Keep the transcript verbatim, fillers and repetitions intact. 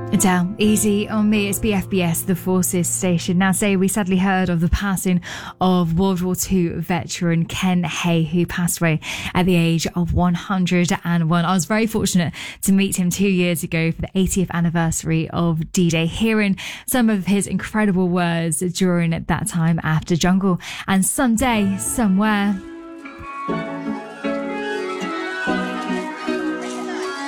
Adele, Easy on Me. It's B F B S, the Forces station. Now, say we sadly heard of the passing of World War Two veteran Ken Hay, who passed away at the age of one hundred and one. I was very fortunate to meet him two years ago for the eightieth anniversary of D-Day, hearing some of his incredible words during that time after Jungle and Someday, Somewhere.